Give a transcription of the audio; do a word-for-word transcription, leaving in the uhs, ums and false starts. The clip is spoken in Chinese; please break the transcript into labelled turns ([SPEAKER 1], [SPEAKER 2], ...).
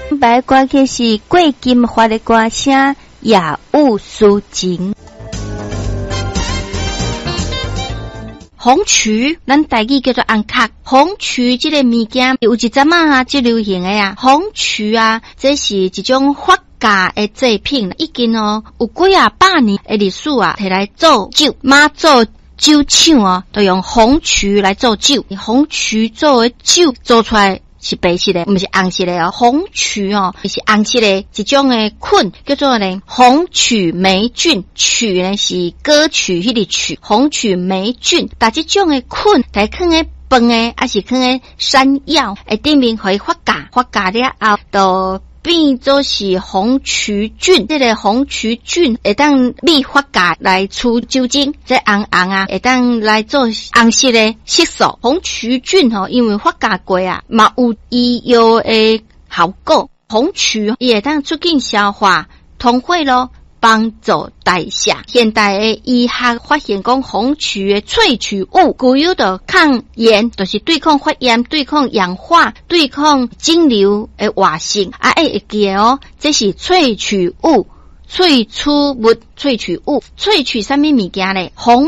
[SPEAKER 1] 白歌曲是过金发的歌声，也有抒情。红曲，咱台语叫做红壳。红曲这个物件有一阵啊，最流行的啊，红曲啊，这是一种发家的制品，已经哦有几啊百年的历史啊，摕来做酒，妈做酒厂哦，都用红曲来做酒。红曲做的酒做出来是白色的，不是红色的哦。红曲哦，是红色的一种的菌，叫做呢红曲霉菌。曲呢是歌曲迄个曲，红曲霉菌。但这种的菌，在放在饭的，还是放在山药诶顶面，可以发芽，发芽了后，就变做是红曲菌。这个红曲菌会当蜜发芽来出酒精，这红红啊，会当来做红色的色素。红曲菌吼，因为发芽过啊，嘛有医药的效果。红曲也会当促进消化、通血咯，帮助代谢。现代的医学发现讲，红曲的萃取物具有的抗炎，就是对抗发炎、对抗氧化、对抗肿瘤的活性。啊，会记得哦，这是萃取物、萃取物、萃取物、萃取什么物件呢？红